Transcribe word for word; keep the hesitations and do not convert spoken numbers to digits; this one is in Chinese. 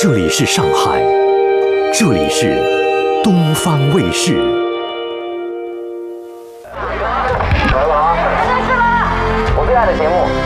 这里是上海，这里是东方卫视。 来了啊！我最爱的节目。